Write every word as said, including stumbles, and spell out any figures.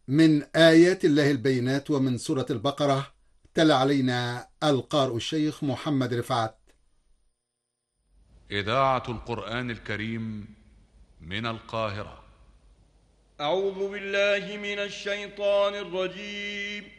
من آيات الله البينات ومن سورة البقرة. تلا علينا القارئ الشيخ محمد رفعت. إذاعة القرآن الكريم من القاهرة. أعوذ بالله من الشيطان الرجيم.